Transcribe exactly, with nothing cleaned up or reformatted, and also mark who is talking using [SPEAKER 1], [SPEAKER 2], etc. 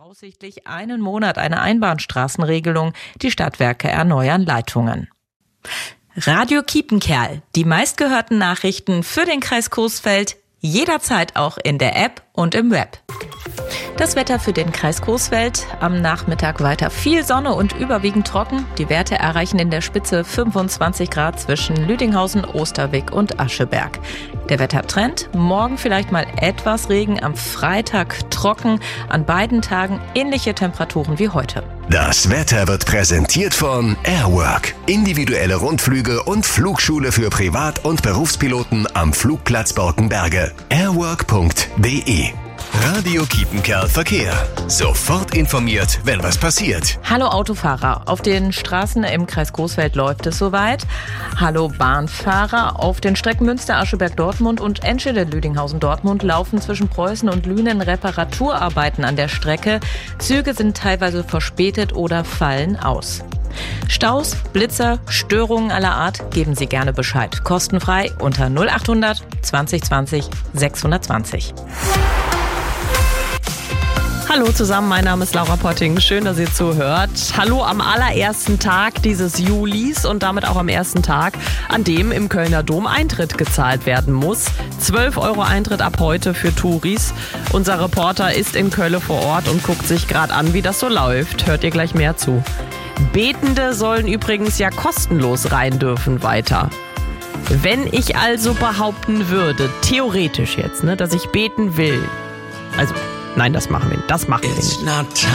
[SPEAKER 1] Voraussichtlich einen Monat eine Einbahnstraßenregelung. Die Stadtwerke erneuern Leitungen. Radio Kiepenkerl. Die meistgehörten Nachrichten für den Kreis Coesfeld. Jederzeit auch in der App und im Web. Das Wetter für den Kreis Coesfeld. Am Nachmittag weiter viel Sonne und überwiegend trocken. Die Werte erreichen in der Spitze fünfundzwanzig Grad zwischen Lüdinghausen, Osterwig und Ascheberg. Der Wettertrend: morgen vielleicht mal etwas Regen, am Freitag trocken. An beiden Tagen ähnliche Temperaturen wie heute.
[SPEAKER 2] Das Wetter wird präsentiert von Airwork. Individuelle Rundflüge und Flugschule für Privat- und Berufspiloten am Flugplatz Borkenberge. airwork punkt de. Radio Kiepenkerl Verkehr. Sofort informiert, wenn was passiert.
[SPEAKER 1] Hallo Autofahrer. Auf den Straßen im Kreis Coesfeld läuft es soweit. Hallo Bahnfahrer. Auf den Strecken Münster, Ascheberg, Dortmund und Enschede, Lüdinghausen, Dortmund laufen zwischen Preußen und Lünen Reparaturarbeiten an der Strecke. Züge sind teilweise verspätet oder fallen aus. Staus, Blitzer, Störungen aller Art, geben Sie gerne Bescheid. Kostenfrei unter null achthundert zwanzig zwanzig sechshundertzwanzig.
[SPEAKER 3] Hallo zusammen, mein Name ist Laura Potting. Schön, dass ihr zuhört. Hallo am allerersten Tag dieses Julis und damit auch am ersten Tag, an dem im Kölner Dom Eintritt gezahlt werden muss. zwölf Euro Eintritt ab heute für Touris. Unser Reporter ist in Köln vor Ort und guckt sich gerade an, wie das so läuft. Hört ihr gleich mehr zu. Betende sollen übrigens ja kostenlos rein dürfen weiter. Wenn ich also behaupten würde, theoretisch jetzt, ne, dass ich beten will, also nein, das machen wir, das machen wir nicht.